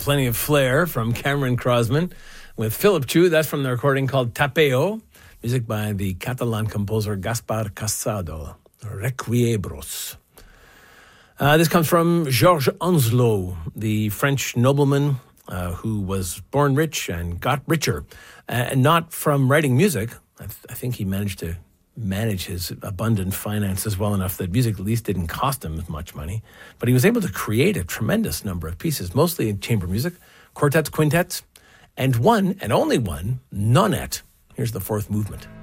Plenty of Flair from Cameron Crosman. With Philip Chu, that's from the recording called Tapeo. Music by the Catalan composer Gaspar Casado. Requiebros. This comes from Georges Onslow, the French nobleman who was born rich and got richer. Not from writing music. I think he managed to manage his abundant finances well enough that music at least didn't cost him as much money. But he was able to create a tremendous number of pieces, mostly in chamber music, quartets, quintets, and one, and only one, nonette. Here's the fourth movement.